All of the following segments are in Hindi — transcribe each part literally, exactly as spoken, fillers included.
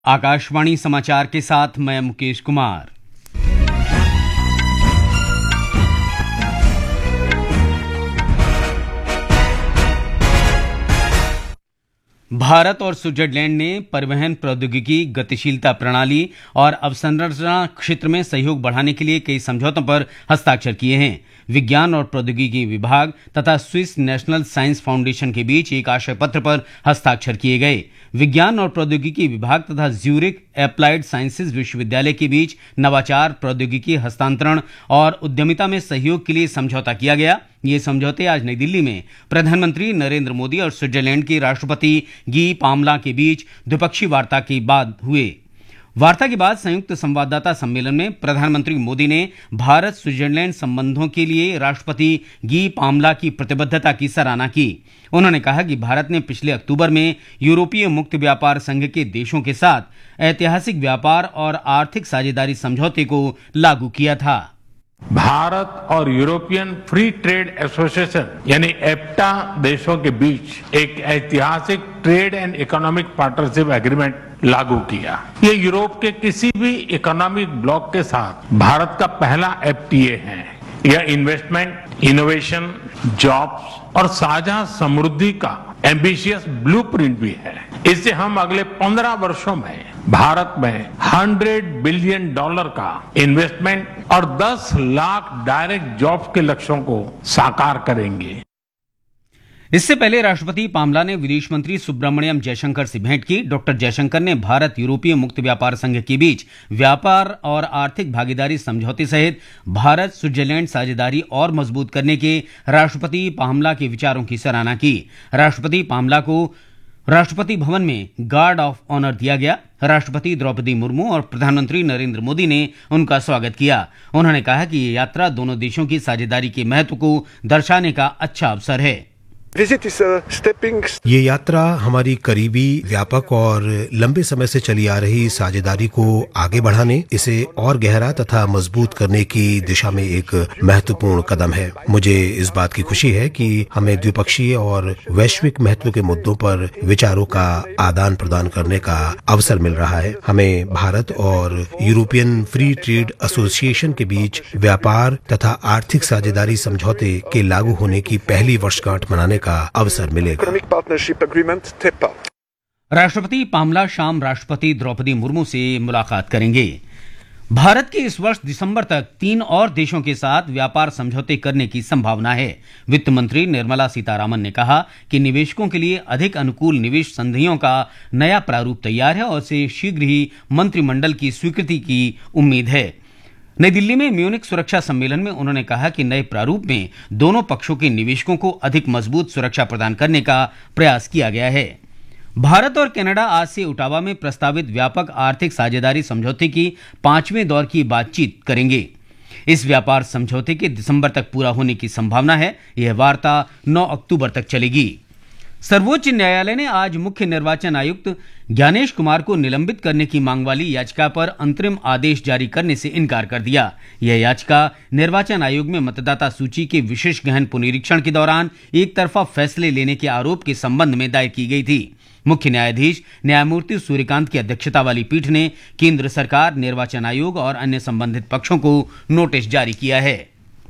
आकाशवाणी समाचार के साथ मैं मुकेश कुमार। भारत और स्विट्जरलैंड ने परिवहन प्रौद्योगिकी, गतिशीलता प्रणाली और अवसंरचना क्षेत्र में सहयोग बढ़ाने के लिए कई समझौतों पर हस्ताक्षर किए हैं। विज्ञान और प्रौद्योगिकी विभाग तथा स्विस नेशनल साइंस फाउंडेशन के बीच एक आशय पत्र पर हस्ताक्षर किए गए। विज्ञान और प्रौद्योगिकी विभाग तथा ज्यूरिख एप्लाइड साइंसेज विश्वविद्यालय के बीच नवाचार, प्रौद्योगिकी हस्तांतरण और उद्यमिता में सहयोग के लिए समझौता किया गया। ये समझौते आज नई दिल्ली में प्रधानमंत्री नरेंद्र मोदी और स्विट्जरलैंड के राष्ट्रपति गी पामला के बीच द्विपक्षीय वार्ता के बाद हुए। वार्ता के बाद संयुक्त संवाददाता सम्मेलन में प्रधानमंत्री मोदी ने भारत स्विट्जरलैंड संबंधों के लिए राष्ट्रपति गी पामला की प्रतिबद्धता की सराहना की। उन्होंने कहा कि भारत ने पिछले अक्टूबर में यूरोपीय मुक्त व्यापार संघ के देशों के साथ ऐतिहासिक व्यापार और आर्थिक साझेदारी समझौते को लागू किया था। भारत और यूरोपियन फ्री ट्रेड एसोसिएशन यानी एफ्टा देशों के बीच एक ऐतिहासिक trade and economic partnership agreement लागू किया। ये यूरोप के किसी भी इकोनॉमिक ब्लॉक के साथ भारत का पहला एफटीए है। यह इन्वेस्टमेंट, इनोवेशन, जॉब्स और साझा समृद्धि का एम्बिशियस ब्लूप्रिंट भी है। इससे हम अगले पंद्रह वर्षों में भारत में सौ बिलियन डॉलर का इन्वेस्टमेंट और दस लाख डायरेक्ट जॉब्स के लक्ष्यों को साकार करेंगे। इससे पहले राष्ट्रपति पामला ने विदेश मंत्री सुब्रमण्यम जयशंकर से भेंट की। डॉक्टर जयशंकर ने भारत यूरोपीय मुक्त व्यापार संघ के बीच व्यापार और आर्थिक भागीदारी समझौते सहित भारत स्विट्जरलैंड साझेदारी और मजबूत करने के राष्ट्रपति पामला के विचारों की सराहना की। राष्ट्रपति पामला को राष्ट्रपति भवन में गार्ड ऑफ ऑनर दिया गया। राष्ट्रपति द्रौपदी मुर्मू और प्रधानमंत्री नरेंद्र मोदी ने उनका स्वागत किया। उन्होंने कहा कि ये यात्रा दोनों देशों की साझेदारी के महत्व को दर्शाने का अच्छा अवसर है। ये यात्रा हमारी करीबी, व्यापक और लंबे समय से चली आ रही साझेदारी को आगे बढ़ाने, इसे और गहरा तथा मजबूत करने की दिशा में एक महत्वपूर्ण कदम है। मुझे इस बात की खुशी है कि हमें द्विपक्षीय और वैश्विक महत्व के मुद्दों पर विचारों का आदान प्रदान करने का अवसर मिल रहा है। हमें भारत और यूरोपियन फ्री ट्रेड एसोसिएशन के बीच व्यापार तथा आर्थिक साझेदारी समझौते के लागू होने की पहली वर्षगांठ मनाने का अवसर मिलेगा। राष्ट्रपति पामला शाम राष्ट्रपति द्रौपदी मुर्मू से मुलाकात करेंगे। भारत के इस वर्ष दिसंबर तक तीन और देशों के साथ व्यापार समझौते करने की संभावना है। वित्त मंत्री निर्मला सीतारामन ने कहा कि निवेशकों के लिए अधिक अनुकूल निवेश संधियों का नया प्रारूप तैयार है और इसे शीघ्र ही मंत्रिमंडल की स्वीकृति की उम्मीद है। नई दिल्ली में म्यूनिख सुरक्षा सम्मेलन में उन्होंने कहा कि नए प्रारूप में दोनों पक्षों के निवेशकों को अधिक मजबूत सुरक्षा प्रदान करने का प्रयास किया गया है। भारत और कनाडा आज से ओटावा में प्रस्तावित व्यापक आर्थिक साझेदारी समझौते की पांचवें दौर की बातचीत करेंगे। इस व्यापार समझौते के दिसंबर तक पूरा होने की संभावना है। यह वार्ता नौ अक्टूबर तक चलेगी। सर्वोच्च न्यायालय ने आज मुख्य निर्वाचन आयुक्त ज्ञानेश कुमार को निलंबित करने की मांग वाली याचिका पर अंतरिम आदेश जारी करने से इनकार कर दिया। यह याचिका निर्वाचन आयोग में मतदाता सूची के विशेष गहन पुनरीक्षण के दौरान एक तरफा फैसले लेने के आरोप के संबंध में दायर की गई थी। मुख्य न्यायाधीश न्यायमूर्ति सूर्यकांत की अध्यक्षता वाली पीठ ने केंद्र सरकार, निर्वाचन आयोग और अन्य संबंधित पक्षों को नोटिस जारी किया है।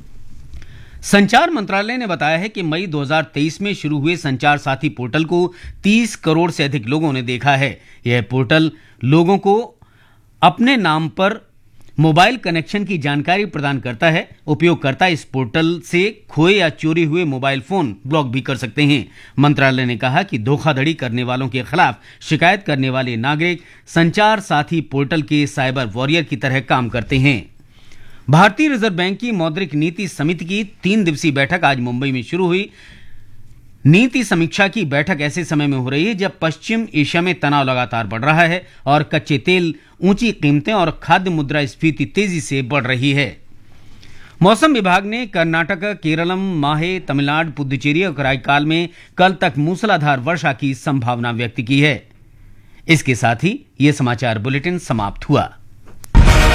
संचार मंत्रालय ने बताया है कि मई दो हज़ार तेईस में शुरू हुए संचार साथी पोर्टल को तीस करोड़ से अधिक लोगों ने देखा है। यह पोर्टल लोगों को अपने नाम पर मोबाइल कनेक्शन की जानकारी प्रदान करता है। उपयोगकर्ता इस पोर्टल से खोए या चोरी हुए मोबाइल फोन ब्लॉक भी कर सकते हैं। मंत्रालय ने कहा कि धोखाधड़ी करने वालों के खिलाफ शिकायत करने वाले नागरिक संचार साथी पोर्टल के साइबर वॉरियर की तरह काम करते हैं। भारतीय रिजर्व बैंक की मौद्रिक नीति समिति की तीन दिवसीय बैठक आज मुंबई में शुरू हुई। नीति समीक्षा की बैठक ऐसे समय में हो रही है जब पश्चिम एशिया में तनाव लगातार बढ़ रहा है और कच्चे तेल, ऊंची कीमतें और खाद्य मुद्रास्फीति तेजी से बढ़ रही है। मौसम विभाग ने कर्नाटक, केरलम, माहे, तमिलनाडु, पुदुचेरी और कराईकाल में कल तक मूसलाधार वर्षा की संभावना व्यक्त की है। इसके साथ ही यह समाचार बुलेटिन समाप्त हुआ।